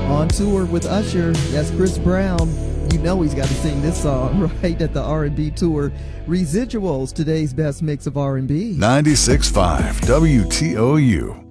On tour with Usher, that's Chris Brown. You know he's got to sing this song, right, at the R&B tour. Residuals, today's best mix of R&B. 96.5 WTOU.